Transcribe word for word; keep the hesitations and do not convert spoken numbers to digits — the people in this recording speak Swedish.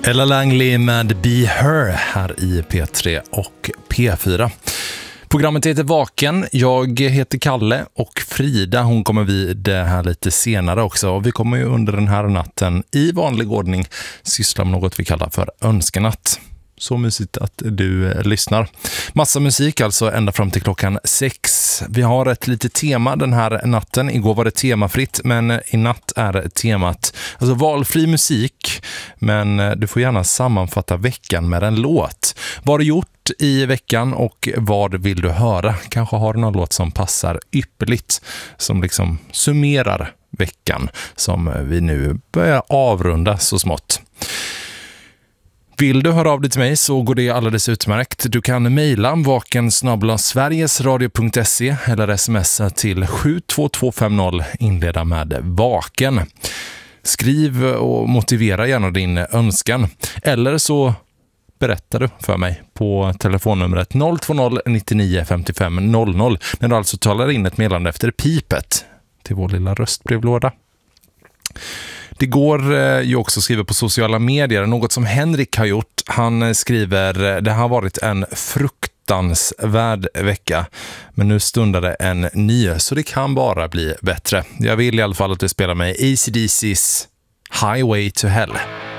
Ella Langley med Be Her här i P tre och P fyra. Programmet heter Vaken. Jag heter Kalle och Frida, hon kommer vid det här lite senare också. Och vi kommer ju under den här natten i vanlig ordning syssla med något vi kallar för önskenatt. Så mysigt att du lyssnar. Massa musik alltså ända fram till klockan sex. Vi har ett litet tema den här natten. Igår var det temafritt, men i natt är temat alltså valfri musik. Men du får gärna sammanfatta veckan med en låt. Vad har du gjort i veckan och vad vill du höra? Kanske har du någon låt som passar ypperligt, som liksom summerar veckan som vi nu börjar avrunda så smått. Vill du höra av dig till mig så går det alldeles utmärkt. Du kan mejla vaken snabel-a sverigesradio punkt se eller smsa till sju två två fem noll, inleda med vaken. Skriv och motivera gärna din önskan. Eller så berättar du för mig på telefonnumret noll två noll nittionio femtiofem noll noll när du alltså talar in ett meddelande efter pipet till vår lilla röstbrevlåda. Det går ju också att skriva på sociala medier. Något som Henrik har gjort. Han skriver: det har varit en fruktansvärd vecka. Men nu stundar det en ny. Så det kan bara bli bättre. Jag vill i alla fall att du spelar med A C D C:s Highway to Hell.